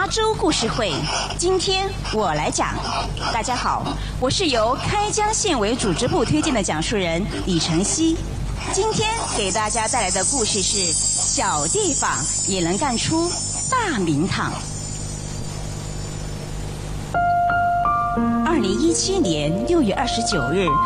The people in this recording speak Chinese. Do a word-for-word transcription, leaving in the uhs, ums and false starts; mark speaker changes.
Speaker 1: 州故事会，今天我来讲。大家好，我是由开江县委组织部推荐的讲述人李晨曦。今天给大家带来的故事是：小地方也能干出大名堂。二零一七年六月二十九日。